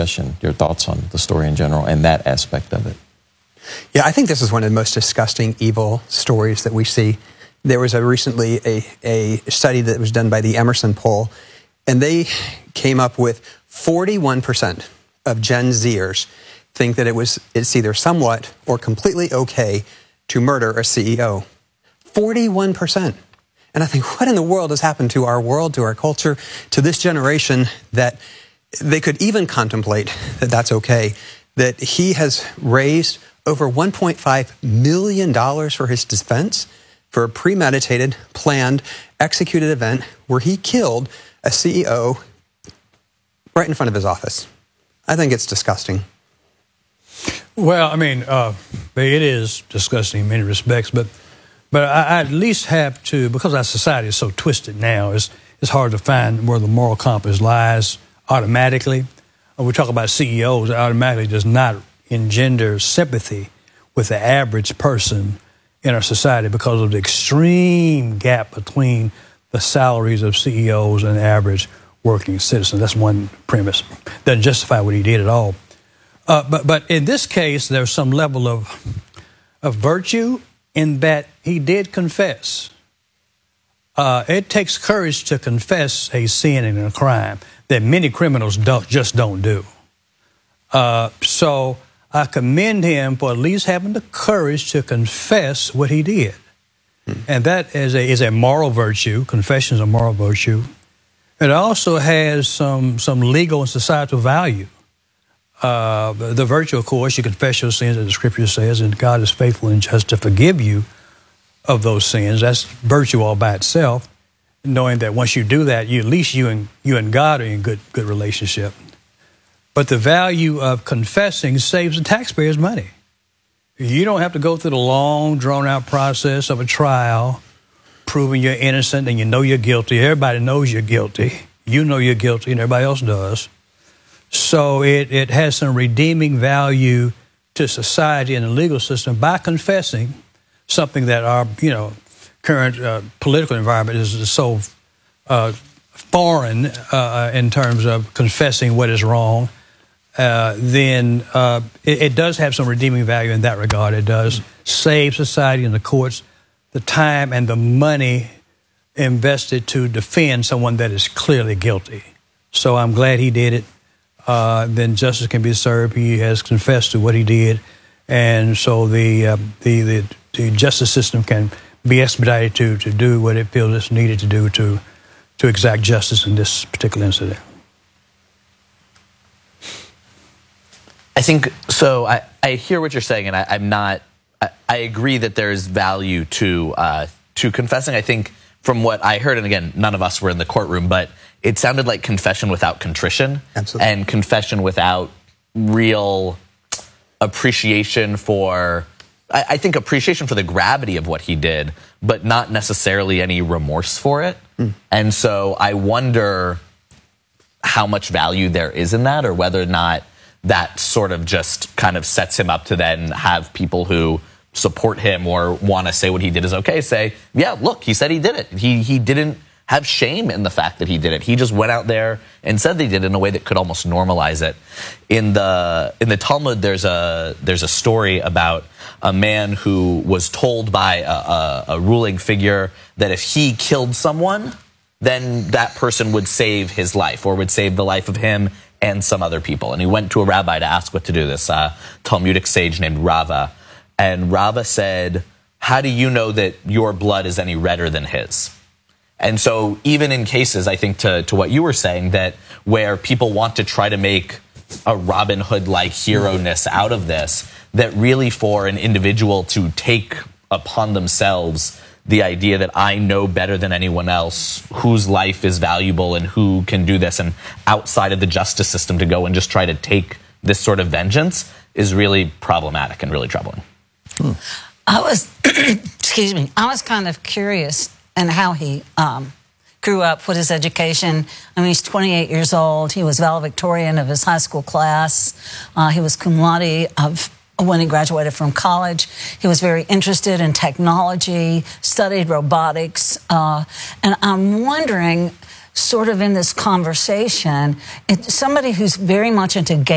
discussion, your thoughts on the story in general and that aspect of it. Yeah, I think this is one of the most disgusting, evil stories that we see. There was recently a study that was done by the Emerson poll, and they came up with 41% of Gen Zers think that it's either somewhat or completely okay to murder a CEO. 41%. And I think, what in the world has happened to our world, to our culture, to this generation, that they could even contemplate that that's okay? That he has raised over $1.5 million for his defense for a premeditated, planned, executed event where he killed a CEO right in front of his office. I think it's disgusting. Well, I mean, it is disgusting in many respects, but I at least have to, because our society is so twisted now, it's hard to find where the moral compass lies automatically. When we talk about CEOs, it automatically does not engender sympathy with the average person in our society because of the extreme gap between the salaries of CEOs and the average working citizen. That's one premise. Doesn't justify what he did at all. But in this case, there's some level of virtue in that he did confess. It takes courage to confess a sin and a crime that many criminals just don't do. So I commend him for at least having the courage to confess what he did. And that is a moral virtue. Confession is a moral virtue. It also has some legal and societal value. The virtue, of course, you confess your sins, as the Scripture says, and God is faithful and just to forgive you of those sins. That's virtue all by itself, knowing that once you do that, at least you and God are in good relationship. But the value of confessing saves the taxpayers money. You don't have to go through the long, drawn-out process of a trial, proving you're innocent and you know you're guilty. Everybody knows you're guilty. You know you're guilty, and everybody else does. So it has some redeeming value to society and the legal system by confessing something that our current political environment is so foreign in terms of confessing what is wrong. Then it does have some redeeming value in that regard. It does save society and the courts the time and the money invested to defend someone that is clearly guilty. So I'm glad he did it. Then justice can be served. He has confessed to what he did, and so the justice system can be expedited to do what it feels it's needed to do to exact justice in this particular incident. I think so. I hear what you're saying, and I agree that there is value to confessing. I think from what I heard, and again, none of us were in the courtroom, but it sounded like confession without contrition. Absolutely. And confession without real appreciation for, I think appreciation for the gravity of what he did, but not necessarily any remorse for it. And so I wonder how much value there is in that, or whether or not that sort of just kind of sets him up to then have people who support him or want to say what he did is okay say, yeah, look, he said he did it. He didn't have shame in the fact that he did it. He just went out there and said they did it in a way that could almost normalize it. In the Talmud, there's a story about a man who was told by a ruling figure that if he killed someone, then that person would save his life or would save the life of him and some other people. And he went to a rabbi to ask what to do, this Talmudic sage named Rava. And Rava said, how do you know that your blood is any redder than his? And so even in cases, I think to what you were saying, that where people want to try to make a Robin Hood-like hero-ness out of this, that really for an individual to take upon themselves the idea that I know better than anyone else whose life is valuable and who can do this, and outside of the justice system to go and just try to take this sort of vengeance is really problematic and really troubling. I was, excuse me, I was kind of curious in how he grew up, what his education. I mean, he's 28 years old. He was valedictorian of his high school class. He was cum laude when he graduated from college. He was very interested in technology, studied robotics. And I'm wondering, sort of in this conversation, somebody who's very much into